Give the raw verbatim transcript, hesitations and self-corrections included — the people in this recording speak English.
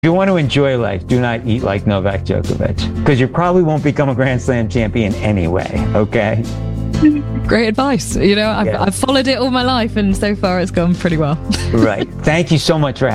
If you want to enjoy life, do not eat like Novak Djokovic, because you probably won't become a Grand Slam champion anyway, okay? Great advice. You know, I've, Yeah. I've followed it all my life, and so far it's gone pretty well. Right. Thank you so much for